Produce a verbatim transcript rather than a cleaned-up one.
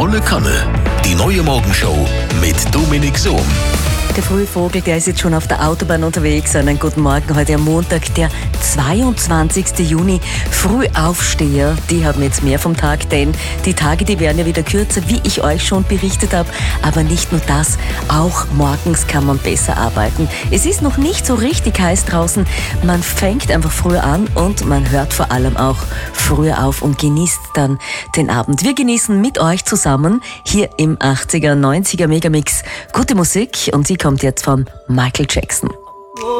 Volle Kanne. Die neue Morgenshow mit Dominik Sohm. Der frühe Vogel, der ist jetzt schon auf der Autobahn unterwegs. Einen guten Morgen heute am Montag, der zweiundzwanzigsten Juni. Frühaufsteher, die haben jetzt mehr vom Tag, denn die Tage, die werden ja wieder kürzer, wie ich euch schon berichtet habe. Aber nicht nur das, auch morgens kann man besser arbeiten. Es ist noch nicht so richtig heiß draußen. Man fängt einfach früher an und man hört vor allem auch früher auf und genießt dann den Abend. Wir genießen mit euch zusammen hier im achtziger, neunziger Megamix gute Musik und sie kommt jetzt von Michael Jackson.